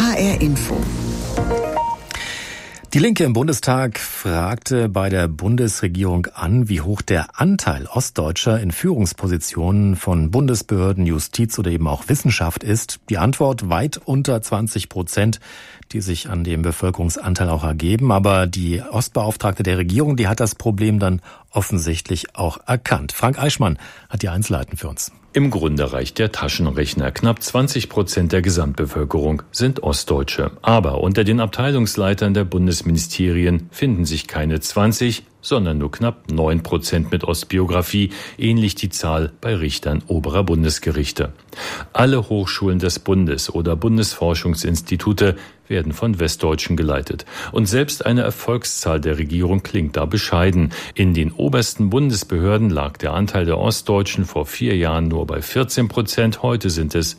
HR Info. Die Linke im Bundestag fragte bei der Bundesregierung an, wie hoch der Anteil Ostdeutscher in Führungspositionen von Bundesbehörden, Justiz oder eben auch Wissenschaft ist. Die Antwort weit unter 20%, die sich an dem Bevölkerungsanteil auch ergeben. Aber die Ostbeauftragte der Regierung, die hat das Problem dann offensichtlich auch erkannt. Frank Eichmann hat die Einzelheiten für uns. Im Grunde reicht der Taschenrechner. Knapp 20% der Gesamtbevölkerung sind Ostdeutsche. Aber unter den Abteilungsleitern der Bundesministerien finden sich keine 20, sondern nur knapp 9% mit Ostbiografie, ähnlich die Zahl bei Richtern oberer Bundesgerichte. Alle Hochschulen des Bundes oder Bundesforschungsinstitute werden von Westdeutschen geleitet. Und selbst eine Erfolgszahl der Regierung klingt da bescheiden. In den obersten Bundesbehörden lag der Anteil der Ostdeutschen vor 4 Jahren nur bei 14%, heute sind es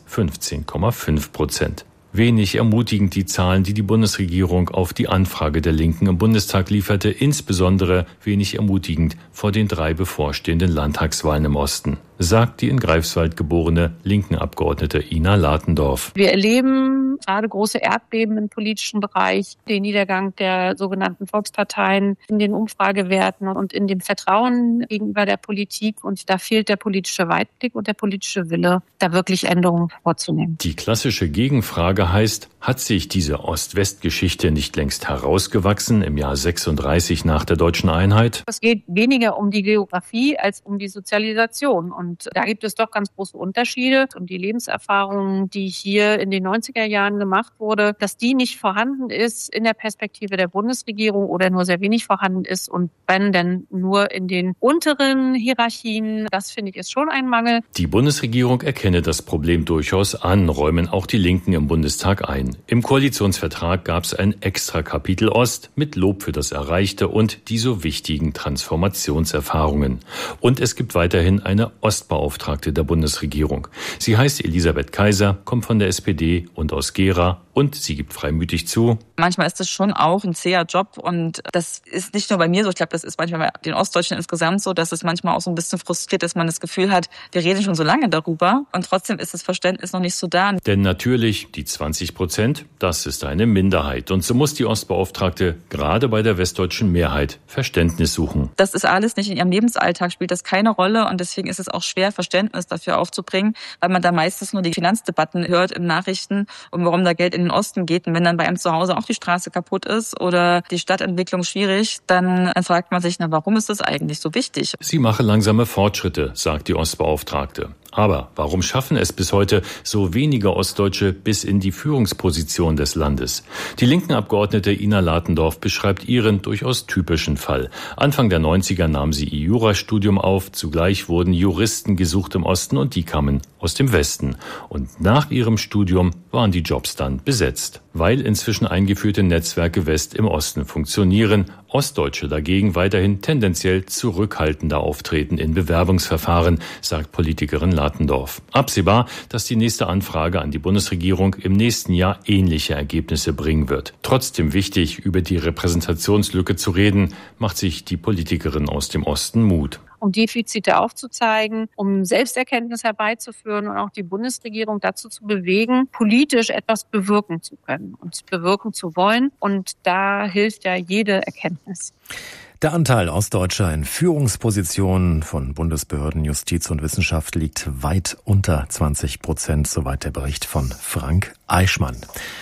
15,5%. Wenig ermutigend die Zahlen, die die Bundesregierung auf die Anfrage der Linken im Bundestag lieferte, insbesondere wenig ermutigend vor den 3 bevorstehenden Landtagswahlen im Osten, sagt die in Greifswald geborene Linken-Abgeordnete Ina Latendorf. Wir erleben gerade große Erdbeben im politischen Bereich, den Niedergang der sogenannten Volksparteien in den Umfragewerten und in dem Vertrauen gegenüber der Politik. Und da fehlt der politische Weitblick und der politische Wille, da wirklich Änderungen vorzunehmen. Die klassische Gegenfrage heißt, hat sich diese Ost-West-Geschichte nicht längst herausgewachsen im Jahr 36 nach der deutschen Einheit? Es geht weniger um die Geografie als um die Sozialisation. Und da gibt es doch ganz große Unterschiede. Und die Lebenserfahrung, die hier in den 90er Jahren gemacht wurde, dass die nicht vorhanden ist in der Perspektive der Bundesregierung oder nur sehr wenig vorhanden ist und wenn denn nur in den unteren Hierarchien, das finde ich ist schon ein Mangel. Die Bundesregierung erkenne das Problem durchaus an, räumen auch die Linken im Bundestag ein. Im Koalitionsvertrag gab es ein Extra-Kapitel Ost mit Lob für das Erreichte und die so wichtigen Transformationserfahrungen. Und es gibt weiterhin eine Ostbeauftragte der Bundesregierung. Sie heißt Elisabeth Kaiser, kommt von der SPD und aus Gera und sie gibt freimütig zu: Manchmal ist es schon auch ein zäher Job und das ist nicht nur bei mir so, ich glaube, das ist manchmal bei den Ostdeutschen insgesamt so, dass es manchmal auch so ein bisschen frustriert, dass man das Gefühl hat, wir reden schon so lange darüber und trotzdem ist das Verständnis noch nicht so da. Denn natürlich, die 20%, das ist eine Minderheit und so muss die Ostbeauftragte gerade bei der westdeutschen Mehrheit Verständnis suchen. Das ist alles nicht in ihrem Lebensalltag, spielt das keine Rolle und deswegen ist es auch schwer, Verständnis dafür aufzubringen, weil man da meistens nur die Finanzdebatten hört in Nachrichten und warum da Geld in den Osten geht. Und wenn dann bei einem zu Hause auch die Straße kaputt ist oder die Stadtentwicklung schwierig, dann fragt man sich, warum ist das eigentlich so wichtig? Sie mache langsame Fortschritte, sagt die Ostbeauftragte. Aber warum schaffen es bis heute so wenige Ostdeutsche bis in die Führungsposition des Landes? Die Linken-Abgeordnete Ina Latendorf beschreibt ihren durchaus typischen Fall. Anfang der 90er nahm sie ihr Jurastudium auf, zugleich wurden Juristen gesucht im Osten und die kamen aus dem Westen. Und nach ihrem Studium waren die Jobs dann besetzt. Weil inzwischen eingeführte Netzwerke West im Osten funktionieren, Ostdeutsche dagegen weiterhin tendenziell zurückhaltender auftreten in Bewerbungsverfahren, sagt Politikerin Latendorf. Absehbar, dass die nächste Anfrage an die Bundesregierung im nächsten Jahr ähnliche Ergebnisse bringen wird. Trotzdem wichtig, über die Repräsentationslücke zu reden, macht sich die Politikerin aus dem Osten Mut. Um Defizite aufzuzeigen, um Selbsterkenntnis herbeizuführen und auch die Bundesregierung dazu zu bewegen, politisch etwas bewirken zu können und bewirken zu wollen. Und da hilft ja jede Erkenntnis. Der Anteil Ostdeutscher in Führungspositionen von Bundesbehörden, Justiz und Wissenschaft liegt weit unter 20%, soweit der Bericht von Frank Eichmann.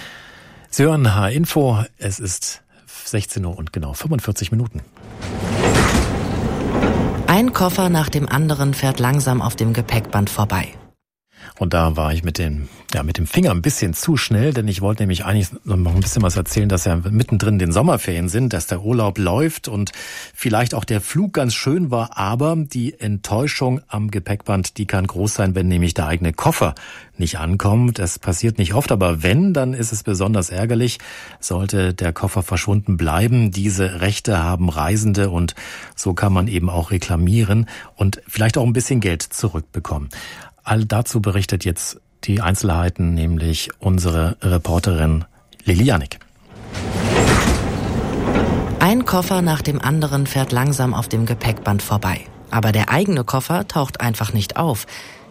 Sie hören H-Info, es ist 16 Uhr und genau 45 Minuten. Ein Koffer nach dem anderen fährt langsam auf dem Gepäckband vorbei. Und da war ich mit dem Finger ein bisschen zu schnell, denn ich wollte nämlich eigentlich noch ein bisschen was erzählen, dass ja mittendrin den Sommerferien sind, dass der Urlaub läuft und vielleicht auch der Flug ganz schön war, aber die Enttäuschung am Gepäckband, die kann groß sein, wenn nämlich der eigene Koffer nicht ankommt. Das passiert nicht oft, aber wenn, dann ist es besonders ärgerlich. Sollte der Koffer verschwunden bleiben, diese Rechte haben Reisende und so kann man eben auch reklamieren und vielleicht auch ein bisschen Geld zurückbekommen. All dazu berichtet jetzt die Einzelheiten, nämlich unsere Reporterin Lili Janik. Ein Koffer nach dem anderen fährt langsam auf dem Gepäckband vorbei. Aber der eigene Koffer taucht einfach nicht auf.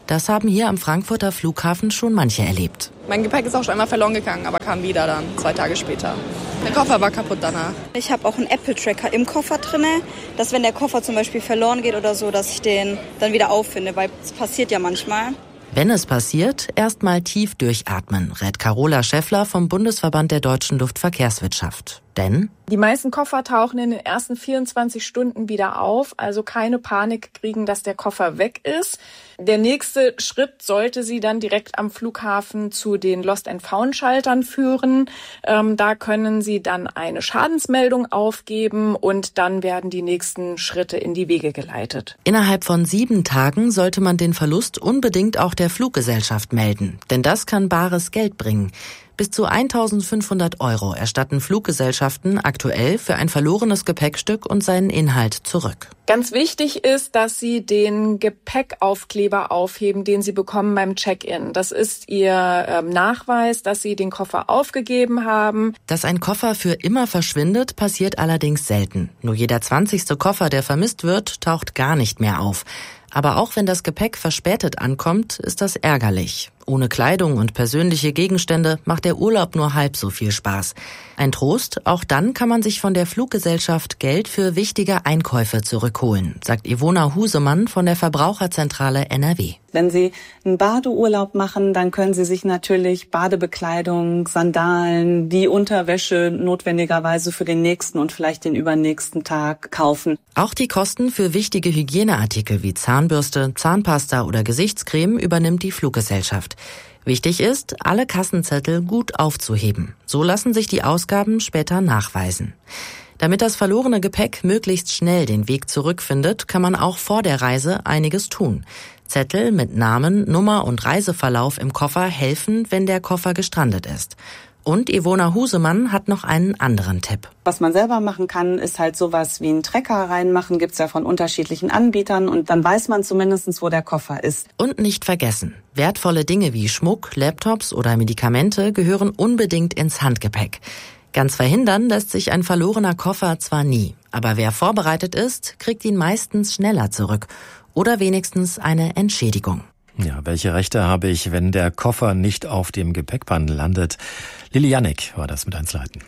Das haben hier am Frankfurter Flughafen schon manche erlebt. Mein Gepäck ist auch schon einmal verloren gegangen, aber kam wieder dann 2 Tage später. Der Koffer war kaputt danach. Ich habe auch einen Apple-Tracker im Koffer drin, dass wenn der Koffer zum Beispiel verloren geht oder so, dass ich den dann wieder auffinde, weil es passiert ja manchmal. Wenn es passiert, erst mal tief durchatmen, rät Carola Schäffler vom Bundesverband der deutschen Luftverkehrswirtschaft. Denn die meisten Koffer tauchen in den ersten 24 Stunden wieder auf, also keine Panik kriegen, dass der Koffer weg ist. Der nächste Schritt sollte Sie dann direkt am Flughafen zu den Lost-and-Found-Schaltern führen. Da können Sie dann eine Schadensmeldung aufgeben und dann werden die nächsten Schritte in die Wege geleitet. Innerhalb von 7 Tagen sollte man den Verlust unbedingt auch der Fluggesellschaft melden, denn das kann bares Geld bringen. Bis zu 1.500 € erstatten Fluggesellschaften aktuell für ein verlorenes Gepäckstück und seinen Inhalt zurück. Ganz wichtig ist, dass Sie den Gepäckaufkleber aufheben, den Sie bekommen beim Check-in. Das ist Ihr Nachweis, dass Sie den Koffer aufgegeben haben. Dass ein Koffer für immer verschwindet, passiert allerdings selten. Nur jeder 20. Koffer, der vermisst wird, taucht gar nicht mehr auf. Aber auch wenn das Gepäck verspätet ankommt, ist das ärgerlich. Ohne Kleidung und persönliche Gegenstände macht der Urlaub nur halb so viel Spaß. Ein Trost, auch dann kann man sich von der Fluggesellschaft Geld für wichtige Einkäufe zurückholen, sagt Ivona Husemann von der Verbraucherzentrale NRW. Wenn Sie einen Badeurlaub machen, dann können Sie sich natürlich Badebekleidung, Sandalen, die Unterwäsche notwendigerweise für den nächsten und vielleicht den übernächsten Tag kaufen. Auch die Kosten für wichtige Hygieneartikel wie Zahnbürste, Zahnpasta oder Gesichtscreme übernimmt die Fluggesellschaft. Wichtig ist, alle Kassenzettel gut aufzuheben. So lassen sich die Ausgaben später nachweisen. Damit das verlorene Gepäck möglichst schnell den Weg zurückfindet, kann man auch vor der Reise einiges tun. Zettel mit Namen, Nummer und Reiseverlauf im Koffer helfen, wenn der Koffer gestrandet ist. Und Ivona Husemann hat noch einen anderen Tipp. Was man selber machen kann, ist halt sowas wie einen Tracker reinmachen. Gibt's ja von unterschiedlichen Anbietern und dann weiß man zumindest, wo der Koffer ist. Und nicht vergessen, wertvolle Dinge wie Schmuck, Laptops oder Medikamente gehören unbedingt ins Handgepäck. Ganz verhindern lässt sich ein verlorener Koffer zwar nie, aber wer vorbereitet ist, kriegt ihn meistens schneller zurück oder wenigstens eine Entschädigung. Ja, welche Rechte habe ich, wenn der Koffer nicht auf dem Gepäckband landet? Lili Jannik war das mit 1 Leiten.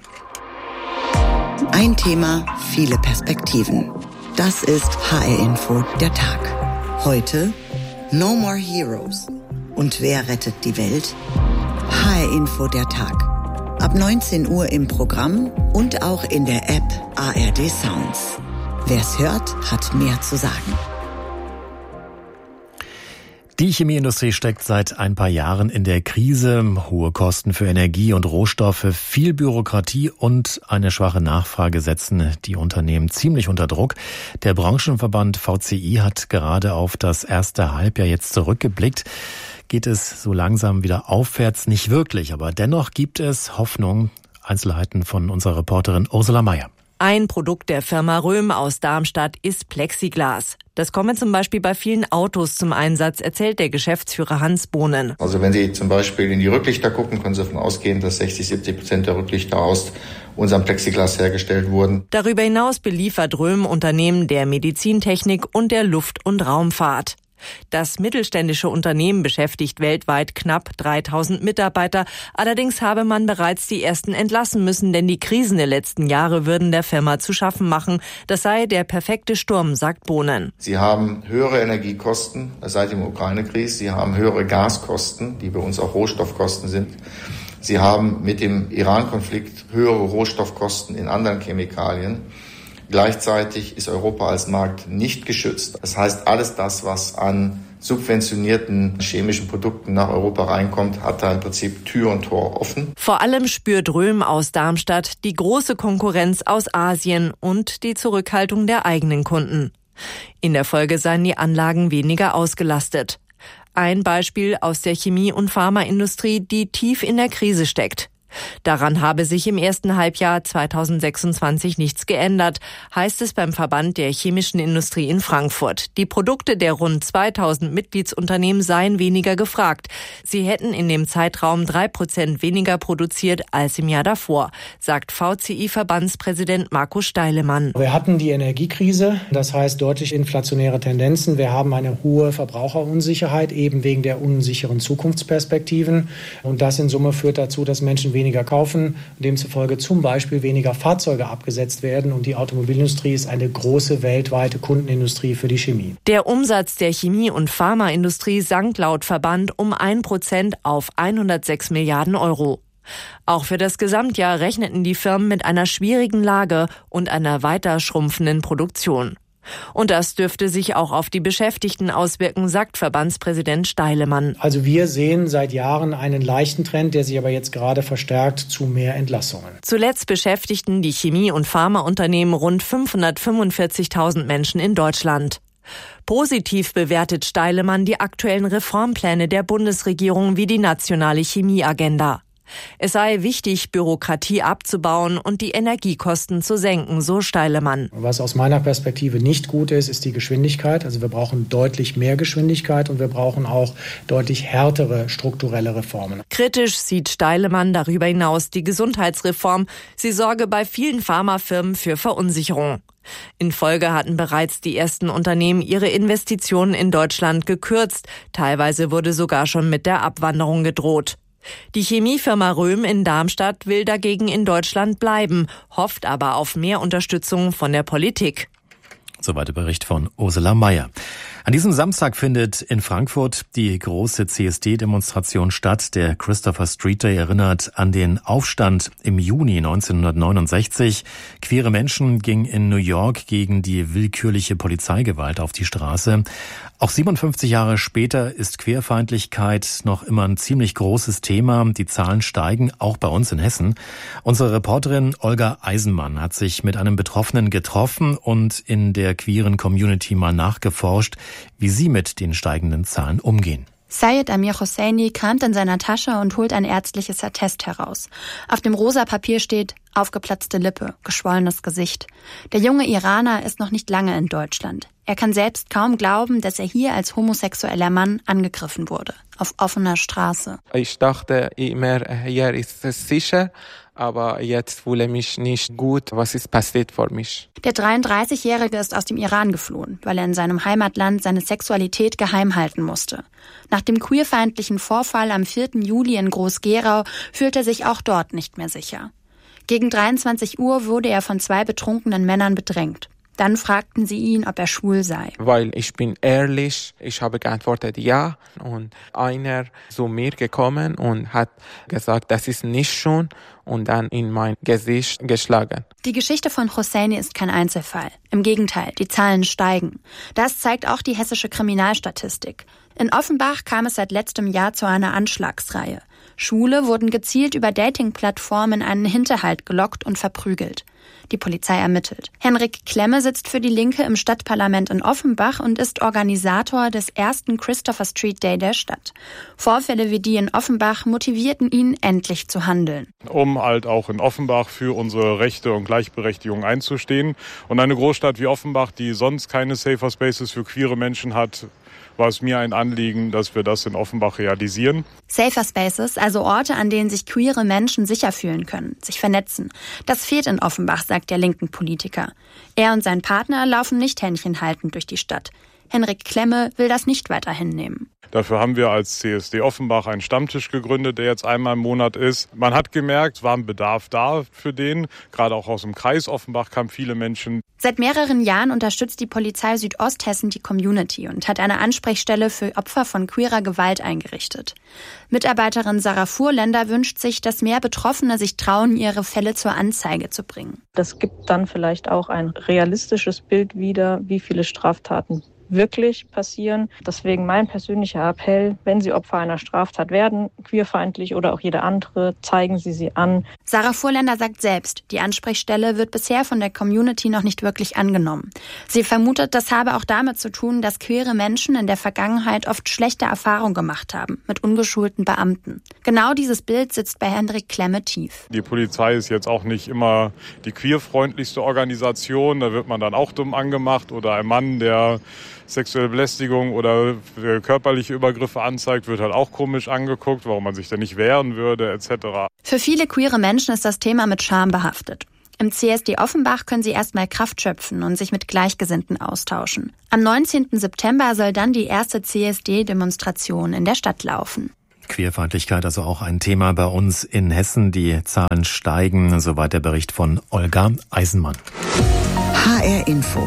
Ein Thema, viele Perspektiven. Das ist HR Info der Tag. Heute No More Heroes. Und wer rettet die Welt? HR Info der Tag. Ab 19 Uhr im Programm und auch in der App ARD Sounds. Wer's hört, hat mehr zu sagen. Die Chemieindustrie steckt seit ein paar Jahren in der Krise. Hohe Kosten für Energie und Rohstoffe, viel Bürokratie und eine schwache Nachfrage setzen die Unternehmen ziemlich unter Druck. Der Branchenverband VCI hat gerade auf das erste Halbjahr jetzt zurückgeblickt. Geht es so langsam wieder aufwärts? Nicht wirklich, aber dennoch gibt es Hoffnung. Einzelheiten von unserer Reporterin Ursula Meyer. Ein Produkt der Firma Röhm aus Darmstadt ist Plexiglas. Das komme zum Beispiel bei vielen Autos zum Einsatz, erzählt der Geschäftsführer Hans Bohnen. Also wenn Sie zum Beispiel in die Rücklichter gucken, können Sie davon ausgehen, dass 60-70% der Rücklichter aus unserem Plexiglas hergestellt wurden. Darüber hinaus beliefert Röhm Unternehmen der Medizintechnik und der Luft- und Raumfahrt. Das mittelständische Unternehmen beschäftigt weltweit knapp 3.000 Mitarbeiter. Allerdings habe man bereits die ersten entlassen müssen, denn die Krisen der letzten Jahre würden der Firma zu schaffen machen. Das sei der perfekte Sturm, sagt Bohnen. Sie haben höhere Energiekosten seit dem Ukraine-Krieg. Sie haben höhere Gaskosten, die bei uns auch Rohstoffkosten sind. Sie haben mit dem Iran-Konflikt höhere Rohstoffkosten in anderen Chemikalien. Gleichzeitig ist Europa als Markt nicht geschützt. Das heißt, alles das, was an subventionierten chemischen Produkten nach Europa reinkommt, hat da im Prinzip Tür und Tor offen. Vor allem spürt Röhm aus Darmstadt die große Konkurrenz aus Asien und die Zurückhaltung der eigenen Kunden. In der Folge seien die Anlagen weniger ausgelastet. Ein Beispiel aus der Chemie- und Pharmaindustrie, die tief in der Krise steckt. Daran habe sich im ersten Halbjahr 2026 nichts geändert, heißt es beim Verband der chemischen Industrie in Frankfurt. Die Produkte der rund 2000 Mitgliedsunternehmen seien weniger gefragt. Sie hätten in dem Zeitraum 3% weniger produziert als im Jahr davor, sagt VCI-Verbandspräsident Marco Steilemann. Wir hatten die Energiekrise, das heißt deutlich inflationäre Tendenzen. Wir haben eine hohe Verbraucherunsicherheit, eben wegen der unsicheren Zukunftsperspektiven. Und das in Summe führt dazu, dass Menschen weniger kaufen, demzufolge zum Beispiel weniger Fahrzeuge abgesetzt werden. Und die Automobilindustrie ist eine große weltweite Kundenindustrie für die Chemie. Der Umsatz der Chemie- und Pharmaindustrie sank laut Verband um 1% auf 106 Milliarden Euro. Auch für das Gesamtjahr rechneten die Firmen mit einer schwierigen Lage und einer weiter schrumpfenden Produktion. Und das dürfte sich auch auf die Beschäftigten auswirken, sagt Verbandspräsident Steilemann. Also wir sehen seit Jahren einen leichten Trend, der sich aber jetzt gerade verstärkt zu mehr Entlassungen. Zuletzt beschäftigten die Chemie- und Pharmaunternehmen rund 545.000 Menschen in Deutschland. Positiv bewertet Steilemann die aktuellen Reformpläne der Bundesregierung wie die nationale Chemieagenda. Es sei wichtig, Bürokratie abzubauen und die Energiekosten zu senken, so Steilemann. Was aus meiner Perspektive nicht gut ist, ist die Geschwindigkeit. Also wir brauchen deutlich mehr Geschwindigkeit und wir brauchen auch deutlich härtere strukturelle Reformen. Kritisch sieht Steilemann darüber hinaus die Gesundheitsreform. Sie sorge bei vielen Pharmafirmen für Verunsicherung. In Folge hatten bereits die ersten Unternehmen ihre Investitionen in Deutschland gekürzt. Teilweise wurde sogar schon mit der Abwanderung gedroht. Die Chemiefirma Röhm in Darmstadt will dagegen in Deutschland bleiben, hofft aber auf mehr Unterstützung von der Politik. Soweit der Bericht von Ursula Mayer. An diesem Samstag findet in Frankfurt die große CSD-Demonstration statt. Der Christopher Street Day erinnert an den Aufstand im Juni 1969. Queere Menschen gingen in New York gegen die willkürliche Polizeigewalt auf die Straße. Auch 57 Jahre später ist Queerfeindlichkeit noch immer ein ziemlich großes Thema. Die Zahlen steigen, auch bei uns in Hessen. Unsere Reporterin Olga Eisenmann hat sich mit einem Betroffenen getroffen und in der queeren Community mal nachgeforscht, wie sie mit den steigenden Zahlen umgehen. Sayed Amir Hosseini kramt in seiner Tasche und holt ein ärztliches Attest heraus. Auf dem rosa Papier steht: aufgeplatzte Lippe, geschwollenes Gesicht. Der junge Iraner ist noch nicht lange in Deutschland. Er kann selbst kaum glauben, dass er hier als homosexueller Mann angegriffen wurde. Auf offener Straße. Ich dachte immer, hier ist es sicher. Aber jetzt fühle ich mich nicht gut. Was ist passiert für mich? Der 33-Jährige ist aus dem Iran geflohen, weil er in seinem Heimatland seine Sexualität geheim halten musste. Nach dem queerfeindlichen Vorfall am 4. Juli in Groß-Gerau fühlt er sich auch dort nicht mehr sicher. Gegen 23 Uhr wurde er von 2 betrunkenen Männern bedrängt. Dann fragten sie ihn, ob er schwul sei. Weil ich bin ehrlich, ich habe geantwortet ja. Und einer zu mir gekommen und hat gesagt, das ist nicht schon, und dann in mein Gesicht geschlagen. Die Geschichte von Hosseini ist kein Einzelfall. Im Gegenteil, die Zahlen steigen. Das zeigt auch die hessische Kriminalstatistik. In Offenbach kam es seit letztem Jahr zu einer Anschlagsreihe. Schwule wurden gezielt über Dating-Plattformen in einen Hinterhalt gelockt und verprügelt. Die Polizei ermittelt. Henrik Klemme sitzt für die Linke im Stadtparlament in Offenbach und ist Organisator des ersten Christopher Street Day der Stadt. Vorfälle wie die in Offenbach motivierten ihn, endlich zu handeln. Um halt auch in Offenbach für unsere Rechte und Gleichberechtigung einzustehen. Und eine Großstadt wie Offenbach, die sonst keine Safer Spaces für queere Menschen hat, war es mir ein Anliegen, dass wir das in Offenbach realisieren. Safer Spaces, also Orte, an denen sich queere Menschen sicher fühlen können, sich vernetzen. Das fehlt in Offenbach, sagt der linken Politiker. Er und sein Partner laufen nicht händchenhaltend durch die Stadt. Henrik Klemme will das nicht weiter hinnehmen. Dafür haben wir als CSD Offenbach einen Stammtisch gegründet, der jetzt einmal im Monat ist. Man hat gemerkt, war ein Bedarf da für den. Gerade auch aus dem Kreis Offenbach kamen viele Menschen. Seit mehreren Jahren unterstützt die Polizei Südosthessen die Community und hat eine Ansprechstelle für Opfer von queerer Gewalt eingerichtet. Mitarbeiterin Sarah Fuhrländer wünscht sich, dass mehr Betroffene sich trauen, ihre Fälle zur Anzeige zu bringen. Das gibt dann vielleicht auch ein realistisches Bild wieder, wie viele Straftaten wirklich passieren. Deswegen mein persönlicher Appell, wenn Sie Opfer einer Straftat werden, queerfeindlich oder auch jede andere, zeigen Sie sie an. Sarah Vorländer sagt selbst, die Ansprechstelle wird bisher von der Community noch nicht wirklich angenommen. Sie vermutet, das habe auch damit zu tun, dass queere Menschen in der Vergangenheit oft schlechte Erfahrungen gemacht haben mit ungeschulten Beamten. Genau dieses Bild sitzt bei Hendrik Klemme tief. Die Polizei ist jetzt auch nicht immer die queerfreundlichste Organisation. Da wird man dann auch dumm angemacht. Oder ein Mann, der sexuelle Belästigung oder körperliche Übergriffe anzeigt, wird halt auch komisch angeguckt, warum man sich denn nicht wehren würde, etc. Für viele queere Menschen ist das Thema mit Scham behaftet. Im CSD Offenbach können sie erstmal Kraft schöpfen und sich mit Gleichgesinnten austauschen. Am 19. September soll dann die erste CSD-Demonstration in der Stadt laufen. Queerfeindlichkeit also auch ein Thema bei uns in Hessen. Die Zahlen steigen, soweit der Bericht von Olga Eisenmann. HR Info.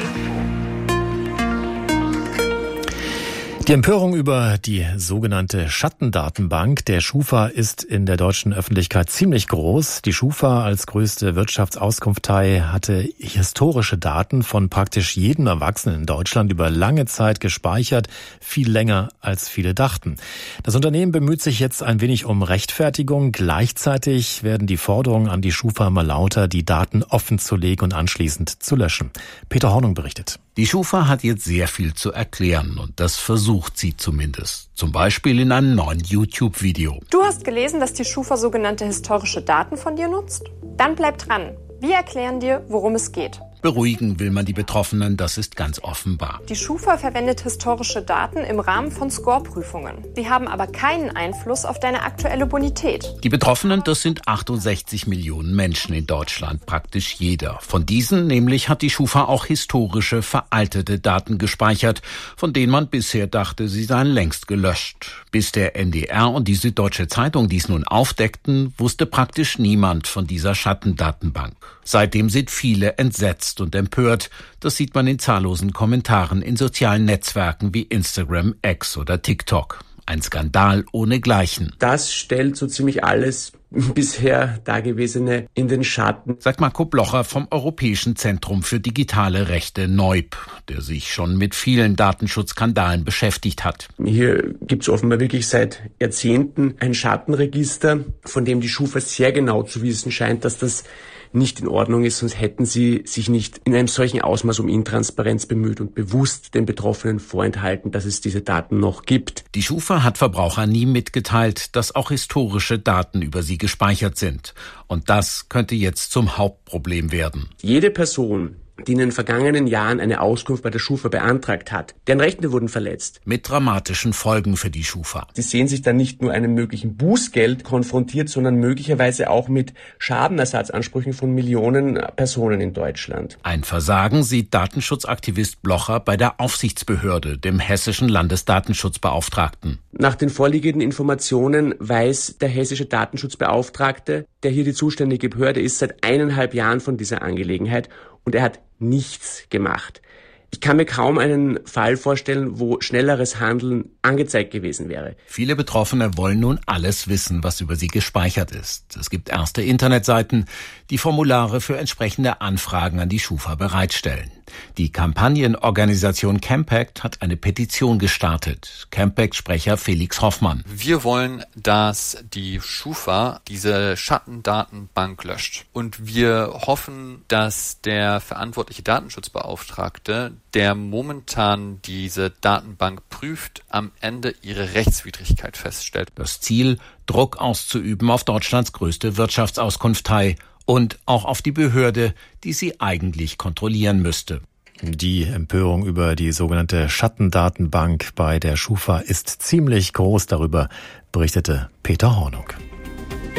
Die Empörung über die sogenannte Schattendatenbank der Schufa ist in der deutschen Öffentlichkeit ziemlich groß. Die Schufa als größte Wirtschaftsauskunftei hatte historische Daten von praktisch jedem Erwachsenen in Deutschland über lange Zeit gespeichert, viel länger als viele dachten. Das Unternehmen bemüht sich jetzt ein wenig um Rechtfertigung. Gleichzeitig werden die Forderungen an die Schufa immer lauter, die Daten offenzulegen und anschließend zu löschen. Peter Hornung berichtet. Die Schufa hat jetzt sehr viel zu erklären und das versucht sie zumindest. Zum Beispiel in einem neuen YouTube-Video. Du hast gelesen, dass die Schufa sogenannte historische Daten von dir nutzt? Dann bleib dran. Wir erklären dir, worum es geht. Beruhigen will man die Betroffenen, das ist ganz offenbar. Die Schufa verwendet historische Daten im Rahmen von Score-Prüfungen. Sie haben aber keinen Einfluss auf deine aktuelle Bonität. Die Betroffenen, das sind 68 Millionen Menschen in Deutschland, praktisch jeder. Von diesen nämlich hat die Schufa auch historische, veraltete Daten gespeichert, von denen man bisher dachte, sie seien längst gelöscht. Bis der NDR und die Süddeutsche Zeitung dies nun aufdeckten, wusste praktisch niemand von dieser Schattendatenbank. Seitdem sind viele entsetzt und empört. Das sieht man in zahllosen Kommentaren in sozialen Netzwerken wie Instagram, X oder TikTok. Ein Skandal ohnegleichen. Das stellt so ziemlich alles bisher Dagewesene in den Schatten, sagt Marco Blocher vom Europäischen Zentrum für digitale Rechte NEUB, der sich schon mit vielen Datenschutzskandalen beschäftigt hat. Hier gibt es offenbar wirklich seit Jahrzehnten ein Schattenregister, von dem die Schufa sehr genau zu wissen scheint, dass das nicht in Ordnung ist, sonst hätten sie sich nicht in einem solchen Ausmaß um Intransparenz bemüht und bewusst den Betroffenen vorenthalten, dass es diese Daten noch gibt. Die Schufa hat Verbraucher nie mitgeteilt, dass auch historische Daten über sie gespeichert sind. Und das könnte jetzt zum Hauptproblem werden. Jede Person, die in den vergangenen Jahren eine Auskunft bei der Schufa beantragt hat, deren Rechte wurden verletzt. Mit dramatischen Folgen für die Schufa. Sie sehen sich dann nicht nur einem möglichen Bußgeld konfrontiert, sondern möglicherweise auch mit Schadenersatzansprüchen von Millionen Personen in Deutschland. Ein Versagen sieht Datenschutzaktivist Blocher bei der Aufsichtsbehörde, dem hessischen Landesdatenschutzbeauftragten. Nach den vorliegenden Informationen weiß der hessische Datenschutzbeauftragte, der hier die zuständige Behörde ist, seit 1,5 Jahren von dieser Angelegenheit und er hat nichts gemacht. Ich kann mir kaum einen Fall vorstellen, wo schnelleres Handeln angezeigt gewesen wäre. Viele Betroffene wollen nun alles wissen, was über sie gespeichert ist. Es gibt erste Internetseiten, die Formulare für entsprechende Anfragen an die Schufa bereitstellen. Die Kampagnenorganisation Campact hat eine Petition gestartet. Campact-Sprecher Felix Hoffmann. Wir wollen, dass die Schufa diese Schattendatenbank löscht. Und wir hoffen, dass der verantwortliche Datenschutzbeauftragte, der momentan diese Datenbank prüft, am Ende ihre Rechtswidrigkeit feststellt. Das Ziel, Druck auszuüben auf Deutschlands größte Wirtschaftsauskunftei und auch auf die Behörde, die sie eigentlich kontrollieren müsste. Die Empörung über die sogenannte Schattendatenbank bei der Schufa ist ziemlich groß. Darüber berichtete Peter Hornung.